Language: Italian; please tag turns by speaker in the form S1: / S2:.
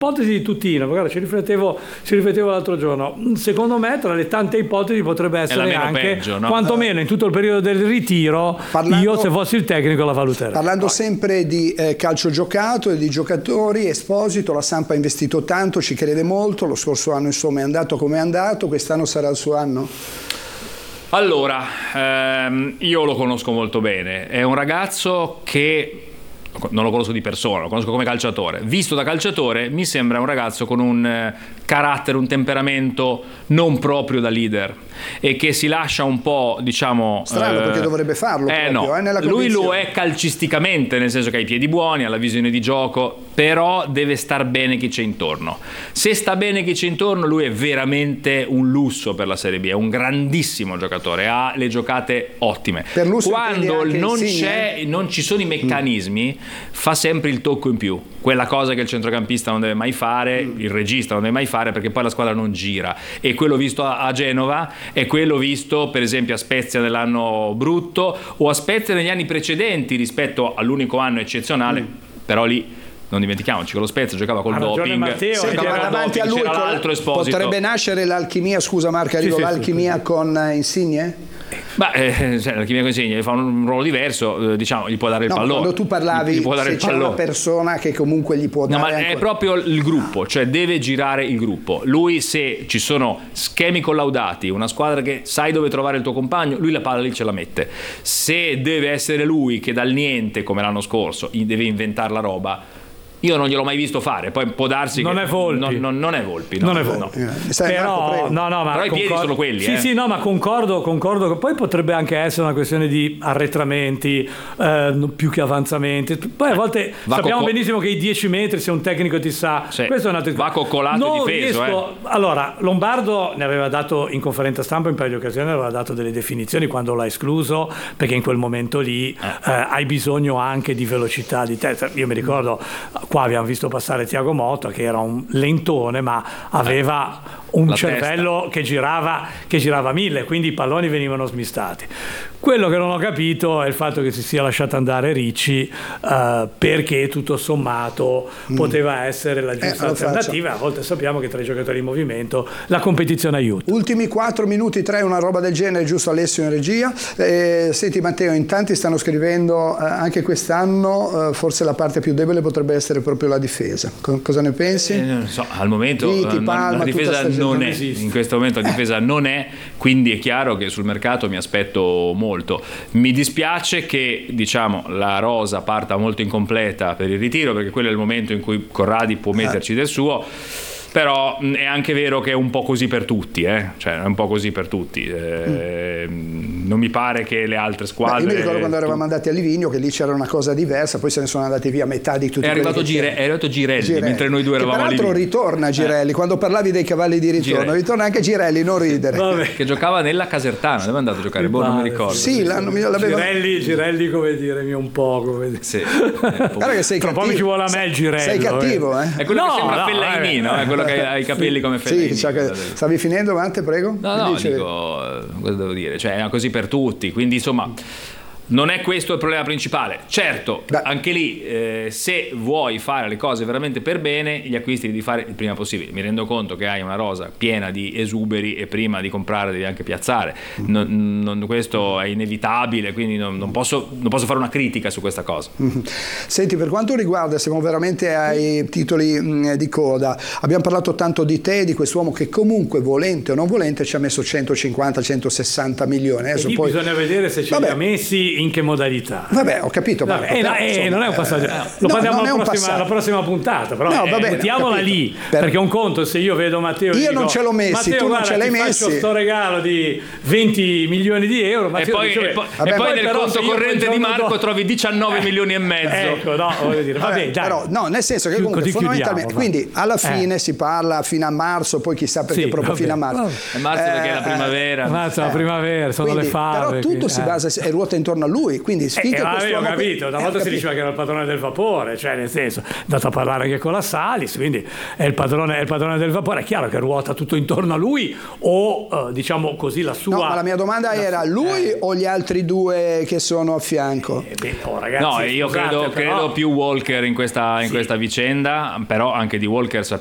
S1: ipotesi di Tutino, magari ci riflettevo l'altro giorno. Secondo me, tra le tante ipotesi, potrebbe essere anche,
S2: peggio, no?
S1: quantomeno in tutto il periodo del ritiro, io se fossi il tecnico la valuterei.
S3: Parlando sempre di calcio giocato e di giocatori, Esposito, la Samp ha investito tanto, ci crede molto, lo scorso anno insomma è andato come è andato, quest'anno sarà il suo anno?
S2: Allora, io lo conosco molto bene, è un ragazzo che non lo conosco di persona, lo conosco come calciatore. Visto da calciatore mi sembra un ragazzo con un carattere, un temperamento non proprio da leader e che si lascia un po', diciamo,
S3: strano, perché dovrebbe farlo proprio,
S2: no.
S3: Nella
S2: lui lo è calcisticamente, nel senso che ha i piedi buoni, ha la visione di gioco, però deve star bene chi c'è intorno. Se sta bene chi c'è intorno, lui è veramente un lusso per la Serie B, è un grandissimo giocatore, ha le giocate ottime.
S3: Per
S2: quando non ci sono i meccanismi, fa sempre il tocco in più, quella cosa che il centrocampista non deve mai fare, il regista non deve mai fare, perché poi la squadra non gira. E quello visto a Genova è quello visto per esempio a Spezia nell'anno brutto o a Spezia negli anni precedenti rispetto all'unico anno eccezionale, però lì non dimentichiamoci che lo Spezia giocava col doping.
S3: Matteo, davanti a lui potrebbe nascere l'alchimia, scusa Marco, l'alchimia con Insigne?
S2: L'alchimia con Insigne fa un ruolo diverso, diciamo, gli può dare il pallone.
S3: Quando tu parlavi
S2: se
S3: c'è una persona che comunque gli può dare,
S2: ma è proprio il gruppo, cioè deve girare il gruppo. Lui, se ci sono schemi collaudati, una squadra che sai dove trovare il tuo compagno, lui la palla lì ce la mette. Se deve essere lui che dal niente, come l'anno scorso, deve inventare la roba, io non gliel'ho mai visto fare, poi può darsi
S1: non
S2: che
S1: è Volpi.
S2: Non è Volpi,
S1: non è Volpi.
S2: Però, però i piedi sono quelli.
S1: Sì, no, ma concordo. Poi potrebbe anche essere una questione di arretramenti più che avanzamenti. Poi a volte sappiamo benissimo che i 10 metri, se un tecnico ti sa, questo è un altro.
S2: Va coccolato e difeso.
S1: Allora, Lombardo ne aveva dato in conferenza stampa in paio di occasioni, aveva dato delle definizioni quando l'ha escluso, perché in quel momento lì hai bisogno anche di velocità di testa. Io mi ricordo, qua abbiamo visto passare Thiago Motta, che era un lentone ma aveva un cervello che girava 1000, quindi i palloni venivano smistati. Quello che non ho capito è il fatto che si sia lasciato andare Ricci, perché tutto sommato poteva essere la giusta alternativa. A volte sappiamo che tra i giocatori in movimento la competizione aiuta.
S3: Ultimi 4 minuti 3, una roba del genere, giusto Alessio in regia. Senti Matteo, in tanti stanno scrivendo anche quest'anno forse la parte più debole potrebbe essere proprio la difesa. Cosa ne pensi?
S2: Non so, al momento
S3: Palma,
S2: la difesa non è, in questo momento la difesa non è, quindi è chiaro che sul mercato mi aspetto molto. Mi dispiace che, diciamo, la rosa parta molto incompleta per il ritiro, perché quello è il momento in cui Corradi può metterci del suo. Però è anche vero che è un po' così per tutti, cioè è un po' così per tutti. Non mi pare che le altre squadre.
S3: Io mi ricordo quando eravamo andati a Livigno che lì c'era una cosa diversa, poi se ne sono andati via metà di tutti.
S2: È arrivato Girelli, mentre noi due eravamo lì.
S3: Tra l'altro ritorna Girelli, quando parlavi dei cavalli di ritorno, ritorna anche Girelli, non ridere.
S2: Che giocava nella Casertana, dove è andato a giocare? Non mi ricordo.
S3: Sì,
S1: Girelli, come dire, un po', come dire.
S2: Sì.
S3: Guarda che sei
S1: cattivo. Poi mi ci vuole a me il Girelli.
S3: Sei cattivo,
S2: È quello che sembra Fellaini, no? È quello che ha i capelli come Fellaini.
S3: Sì, stavi finendo, Mante, prego?
S2: No, dico, cosa devo dire? Cioè, è così per tutti, quindi insomma non è questo il problema principale. Certo, anche lì se vuoi fare le cose veramente per bene, gli acquisti li devi fare il prima possibile. Mi rendo conto che hai una rosa piena di esuberi e prima di comprare devi anche piazzare. Questo è inevitabile, quindi non posso fare una critica su questa cosa.
S3: Senti, per quanto riguarda, siamo veramente ai titoli di coda, abbiamo parlato tanto di te, di quest'uomo che comunque volente o non volente ci ha messo 150-160 milioni.
S1: Adesso poi bisogna vedere se ce li ha messi, in che modalità.
S3: Vabbè, ho capito.
S1: Non è un passaggio. Lo parliamo alla prossima puntata, però mettiamola lì, perché un conto se io vedo Matteo
S3: io non ce l'ho messi, tu non ce l'hai messi,
S1: faccio sto regalo di 20 milioni di euro, Matteo
S2: e poi nel conto corrente di Marco trovi 19 milioni e mezzo.
S1: Ecco, no, voglio dire, vabbè, dai.
S3: Però no, nel senso che comunque fondamentalmente, quindi alla fine si parla fino a marzo, poi chissà perché proprio fino a marzo.
S2: Marzo perché è la primavera.
S1: Marzo è la primavera, sono le fave.
S3: Però tutto si basa e ruota intorno a lui, quindi sfiga questo
S1: ho capito, una volta si diceva che era il padrone del vapore, cioè nel senso, è andato a parlare anche con la Salis, quindi è il padrone del vapore. È chiaro che ruota tutto intorno a lui o diciamo così la sua...
S3: No, ma la mia domanda era lui o gli altri due che sono a fianco?
S2: Ragazzi, no, io credo più Walker in questa vicenda, però anche di Walker